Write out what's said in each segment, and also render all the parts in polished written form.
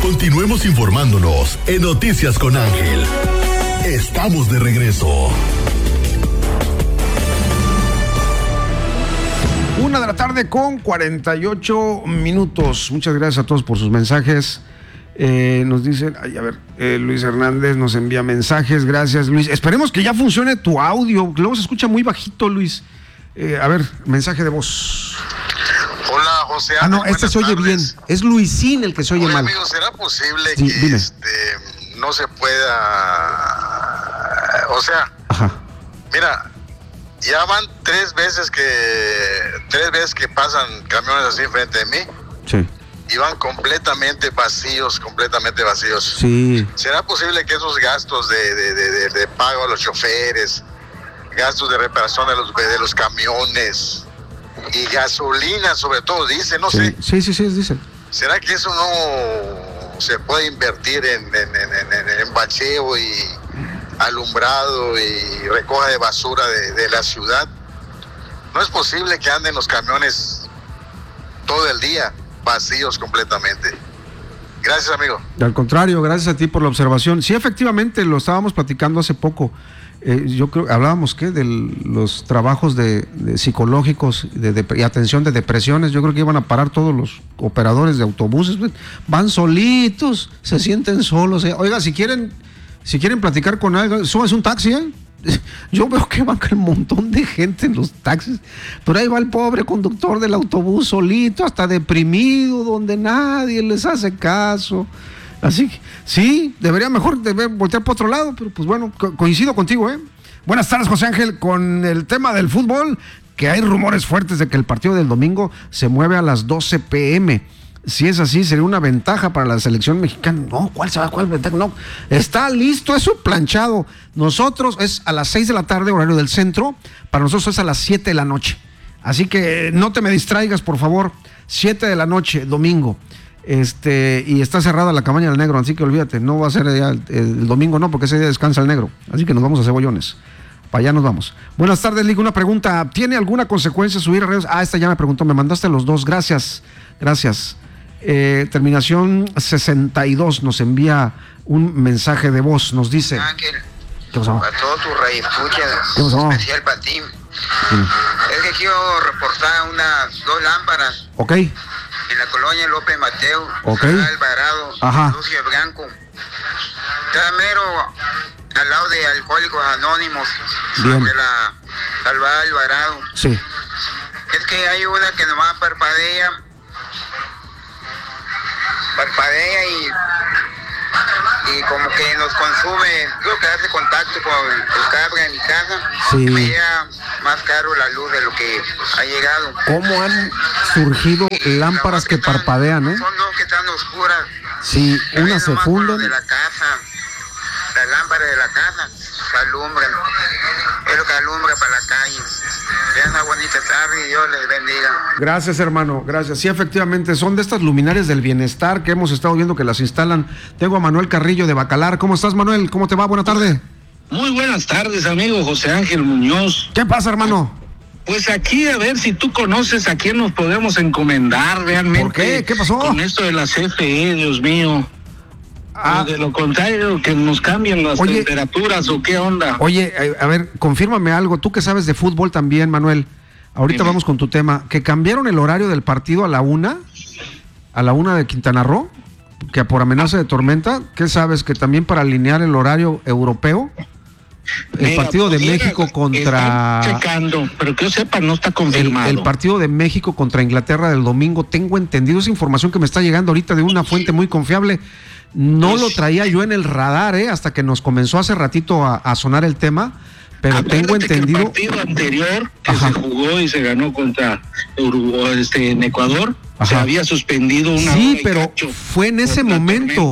Continuemos informándonos en Noticias con Ángel. Estamos de regreso. 1:48 PM. Muchas gracias a todos por sus mensajes. Nos dicen, Luis Hernández nos envía mensajes. Gracias, Luis. Esperemos que ya funcione tu audio. Luego se escucha muy bajito, Luis. Mensaje de voz. Hola, José. No, este se oye bien. Es Luisín el que se oye mal. Amigo, ¿será posible sí, que no se pueda? O sea, mira, ya van tres veces que pasan camiones así frente de mí. Sí. Y van completamente vacíos. Sí. ¿Será posible que esos gastos de pago a los choferes, gastos de reparación de los camiones y gasolina sobre todo, dice, no sé? Sí, dicen. ¿Será que eso no se puede invertir en bacheo y alumbrado y recoja de basura de la ciudad? No es posible que anden los camiones todo el día vacíos completamente. Gracias, amigo. Al contrario, gracias a ti por la observación. Sí, efectivamente, lo estábamos platicando hace poco. Yo creo, hablábamos de los trabajos de psicológicos y atención de depresiones. Yo creo que iban a parar todos los operadores de autobuses. Van solitos, se sienten solos. Oiga, si quieren platicar con alguien, súbase un taxi, Yo veo que van un montón de gente en los taxis, pero ahí va el pobre conductor del autobús solito, hasta deprimido, donde nadie les hace caso. Así que sí, debería voltear para otro lado, pero pues bueno, coincido contigo, Buenas tardes, José Ángel, con el tema del fútbol, que hay rumores fuertes de que el partido del domingo se mueve a las 12 PM. Si es así, sería una ventaja para la selección mexicana. No, ¿cuál ventaja? No, está listo, eso planchado. Nosotros es a las 6 de la tarde, horario del centro. Para nosotros es a las 7 de la noche. Así que no te me distraigas, por favor. 7 de la noche, domingo. Y está cerrada la cabaña del negro, así que olvídate, no va a ser ya el domingo, no, porque ese día descansa el negro. Así que nos vamos a Cebollones. Para allá nos vamos. Buenas tardes, Liga. Una pregunta. ¿Tiene alguna consecuencia subir a redes? Esta ya me preguntó. Me mandaste los dos. Gracias. Terminación 62 nos envía un mensaje de voz. Nos dice: Ángel, ¿qué pasó? para todo tu radioescuchas, especial para ti. Es que quiero reportar unas 2 lámparas. Ok. En la colonia López Mateo, Alvarado, Lucio Blanco. Está mero al lado de Alcohólicos Anónimos. Bien. De la Salvador Alvarado. Sí. Es que hay una que nomás parpadea y como que nos consume. Creo que hace contacto con el cable de mi casa. Sí. Me llega más caro la luz de lo que ha llegado. ¿Cómo han surgido lámparas que parpadean, Son dos que están oscuras. Sí, unas se funden. De la casa, las lámparas de la casa alumbran. Es lo que alumbra para la calle. Tengan una bonita tarde y Dios les bendiga. Gracias, hermano, gracias. Sí, efectivamente, son de estas luminarias del bienestar que hemos estado viendo que las instalan. Tengo a Manuel Carrillo de Bacalar. ¿Cómo estás, Manuel? ¿Cómo te va? Buena tarde. Muy buenas tardes, amigo José Ángel Muñoz. ¿Qué pasa, hermano? Pues aquí a ver si tú conoces a quién nos podemos encomendar realmente. ¿Por qué? ¿Qué pasó? Con esto de la CFE, Dios mío. De lo contrario, que nos cambien las temperaturas o qué onda. Oye, a ver, confírmame algo. Tú que sabes de fútbol también, Manuel. Ahorita vamos con tu tema. ¿Que cambiaron el horario del partido a la 1? ¿A la 1 de Quintana Roo? ¿Que por amenaza de tormenta? ¿Qué sabes? ¿Que también para alinear el horario europeo? El partido de México contra... Están checando, pero que yo sepa, no está confirmado. El partido de México contra Inglaterra del domingo, tengo entendido, esa información que me está llegando ahorita de una fuente muy confiable. No lo traía yo en el radar, hasta que nos comenzó hace ratito a sonar el tema, pero tengo entendido... Que el partido anterior que se jugó y se ganó contra en Ecuador, se había suspendido una... Sí, pero fue en ese momento,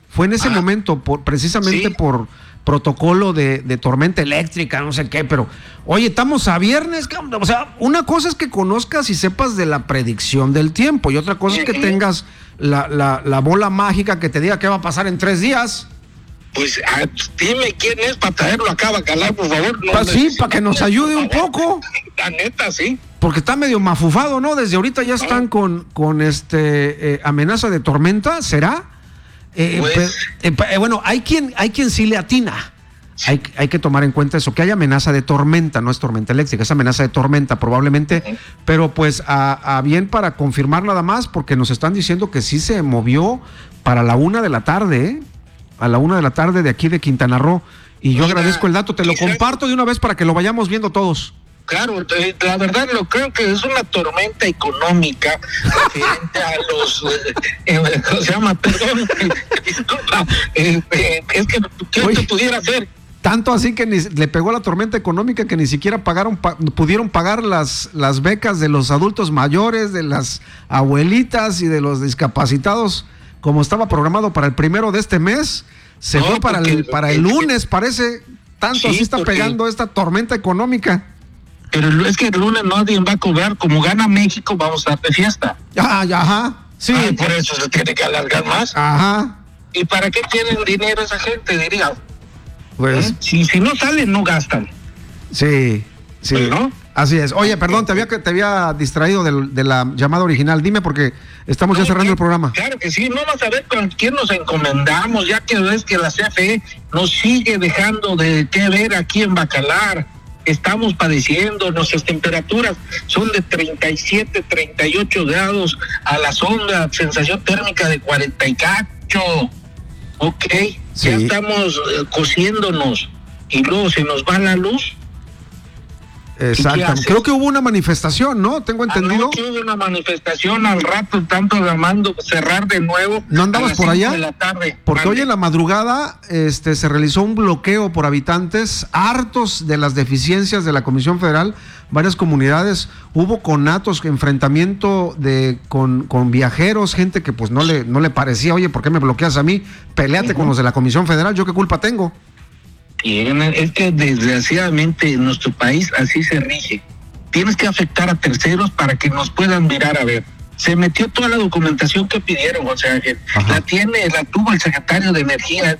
precisamente por protocolo de tormenta eléctrica, no sé qué, pero oye, estamos a viernes, o sea, una cosa es que conozcas y sepas de la predicción del tiempo, y otra cosa es que tengas la bola mágica que te diga qué va a pasar en 3 días. Pues dime quién es para traerlo acá a Bacalar, por favor. Sí, para que nos ayude un poco. La neta, sí. Porque está medio mafufado, ¿no? Desde ahorita ya están con amenaza de tormenta, ¿será? Bueno, hay quien sí le atina. Hay que tomar en cuenta eso, que hay amenaza de tormenta, no es tormenta eléctrica, es amenaza de tormenta probablemente, pero pues a bien para confirmar nada más, porque nos están diciendo que sí se movió para la 1 de la tarde, a la 1 de la tarde de aquí de Quintana Roo, y yo agradezco el dato, te lo comparto de una vez para que lo vayamos viendo todos. Claro, la verdad lo creo que es una tormenta económica referente a los, ¿cómo se llama? Perdón, disculpa, es que ¿qué te pudiera hacer? Tanto así que le pegó la tormenta económica que ni siquiera pudieron pagar las becas de los adultos mayores, de las abuelitas y de los discapacitados, como estaba programado para el 1 de este mes, se fue para el lunes, parece, tanto sí, así está pegando esta tormenta económica. Pero es que el lunes nadie va a cobrar, como gana México, vamos a dar de fiesta. Ajá, sí. Por eso se tiene que alargar más. Ajá. ¿Y para qué tienen dinero esa gente, diría? Pues si no salen, no gastan. Sí. ¿No? Así es. Oye, perdón, te había distraído de la llamada original. Dime porque estamos ya cerrando el programa. Claro que sí. No vas a ver con quién nos encomendamos, ya que ves que la CFE nos sigue dejando de qué ver aquí en Bacalar. Estamos padeciendo, nuestras temperaturas son de 37, 38 grados a la sombra, sensación térmica de 48. Ok, sí. Ya estamos cociéndonos y luego se nos va la luz. Exacto. Creo que hubo una manifestación, ¿no? Tengo entendido. Que hubo una manifestación, al rato tanto llamando cerrar de nuevo. ¿No andabas por allá? De la tarde. Porque hoy en la madrugada se realizó un bloqueo por habitantes hartos de las deficiencias de la Comisión Federal. Varias comunidades, hubo conatos, enfrentamiento con viajeros, gente que pues no le parecía, oye, ¿por qué me bloqueas a mí? Péleate con los de la Comisión Federal, ¿yo qué culpa tengo? Es que desgraciadamente en nuestro país así se rige. Tienes que afectar a terceros para que nos puedan mirar a ver. Se metió toda la documentación que pidieron, o sea, que la tuvo el secretario de Energía,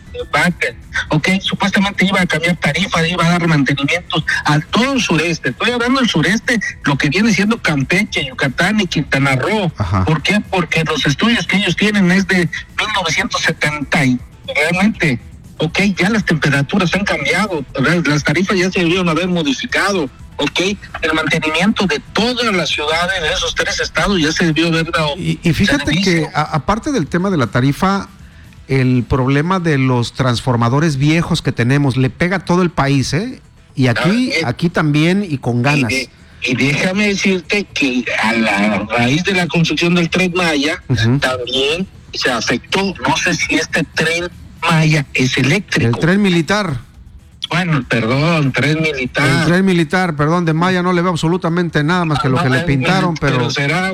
supuestamente iba a cambiar tarifa, iba a dar mantenimientos a todo el sureste. Estoy hablando del sureste, lo que viene siendo Campeche, Yucatán y Quintana Roo. ¿Por qué? Porque los estudios que ellos tienen es de 1970 y realmente... ya las temperaturas han cambiado, las tarifas ya se debieron haber modificado, el mantenimiento de todas las ciudades de esos 3 estados ya se debió haber dado. Y fíjate que aparte del tema de la tarifa, el problema de los transformadores viejos que tenemos le pega a todo el país, y aquí también y con ganas. Y déjame decirte que a la raíz de la construcción del Tren Maya también se afectó, no sé si este tren Maya es eléctrico. El tren militar. Bueno, perdón, tren militar. El tren militar, perdón, de Maya no le veo absolutamente nada más que lo que le pintaron, pero será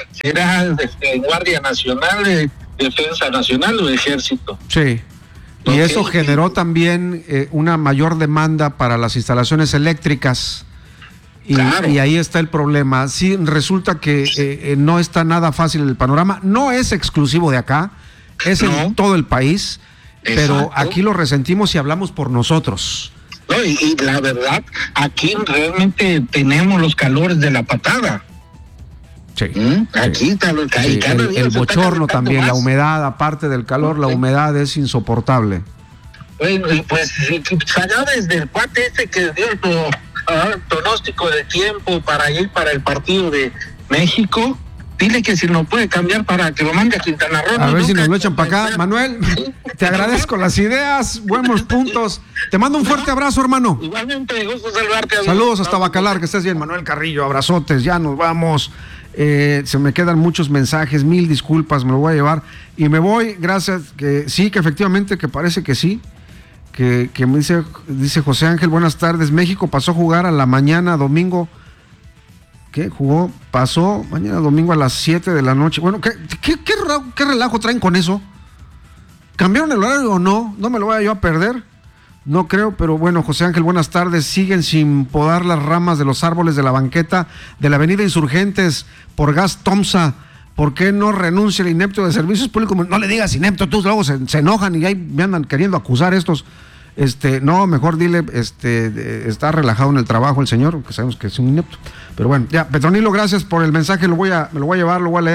Guardia Nacional, Defensa Nacional o Ejército. Sí. Y eso generó también una mayor demanda para las instalaciones eléctricas. Y ahí está el problema. Sí, resulta que no está nada fácil el panorama. No es exclusivo de acá, es en todo el país. Pero exacto. Aquí lo resentimos y hablamos por nosotros. No, y la verdad, aquí realmente tenemos los calores de la patada. Sí. Aquí está el bochorno también, más. La humedad, aparte del calor, la humedad es insoportable. Bueno, y pues salió desde el cuate ese que dio el pronóstico de tiempo para ir para el partido de México. Dile que si no puede cambiar para que lo mande a Quintana Roo. A ver si nos lo echan para acá. Manuel, te agradezco las ideas, buenos puntos. Te mando un fuerte abrazo, hermano. Igualmente, gusto saludarte. Saludos hasta Bacalar, que estés bien. Manuel Carrillo, abrazotes, ya nos vamos. Se me quedan muchos mensajes, 1000 disculpas, me lo voy a llevar. Y me voy, gracias, que sí, que efectivamente, que parece que sí. Que me dice José Ángel, buenas tardes. México pasó a jugar a la mañana, domingo. ¿Qué? Pasó mañana domingo a las 7 de la noche. Bueno, ¿qué relajo traen con eso? ¿Cambiaron el horario o no? No me lo vaya yo a perder. No creo, pero bueno, José Ángel, buenas tardes. Siguen sin podar las ramas de los árboles de la banqueta de la avenida Insurgentes por Gas Tomsa. ¿Por qué no renuncia el inepto de servicios públicos? No le digas inepto, tú luego se enojan y ahí me andan queriendo acusar estos. No, mejor dile, está relajado en el trabajo el señor, que sabemos que es un inepto. Pero bueno, ya, Petronilo, gracias por el mensaje, me lo voy a llevar, lo voy a leer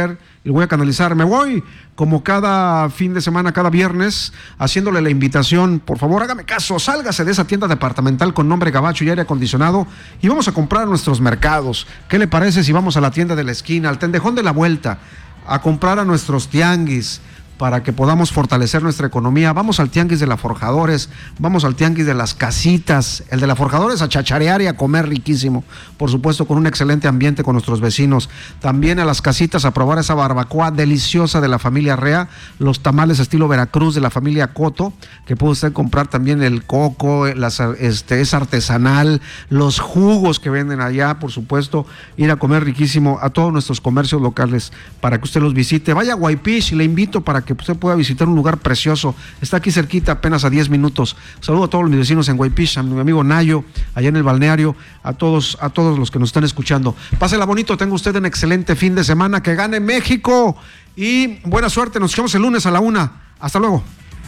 y lo voy a canalizar. Me voy como cada fin de semana, cada viernes, haciéndole la invitación. Por favor, hágame caso, sálgase de esa tienda departamental con nombre gabacho y aire acondicionado y vamos a comprar a nuestros mercados. ¿Qué le parece si vamos a la tienda de la esquina, al tendejón de la vuelta, a comprar a nuestros tianguis, para que podamos fortalecer nuestra economía? Vamos al tianguis de la Forjadores, vamos al tianguis de las Casitas, el de la Forjadores, a chacharear y a comer riquísimo, por supuesto con un excelente ambiente con nuestros vecinos. También a las Casitas a probar esa barbacoa deliciosa de la familia Rea, los tamales estilo Veracruz de la familia Coto, que puede usted comprar también el coco, es artesanal, los jugos que venden allá, por supuesto, ir a comer riquísimo a todos nuestros comercios locales para que usted los visite. Vaya a Guaypish, le invito para que usted pueda visitar un lugar precioso. Está aquí cerquita, apenas a 10 minutos. Saludo a todos mis vecinos en Guaypish, a mi amigo Nayo, allá en el balneario, a todos los que nos están escuchando. Pásela bonito, tenga usted un excelente fin de semana, que gane México y buena suerte. Nos vemos el lunes a la 1. Hasta luego.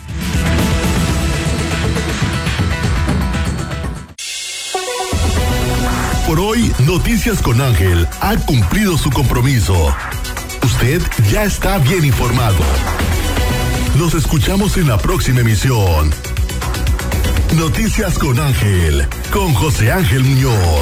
Por hoy, Noticias con Ángel ha cumplido su compromiso. Usted ya está bien informado. Nos escuchamos en la próxima emisión. Noticias con Ángel, con José Ángel Muñoz.